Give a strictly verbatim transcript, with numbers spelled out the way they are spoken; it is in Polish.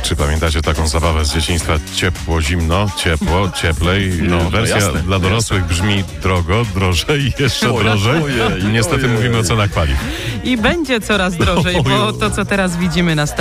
Czy pamiętacie taką zabawę z dzieciństwa? Ciepło, zimno, ciepło, cieplej. No, Wersja no jasne, dla dorosłych brzmi drogo, drożej, jeszcze Ojej, drożej. ojej, Niestety ojej. mówimy o cenach paliw. I będzie coraz drożej, bo to, co teraz widzimy na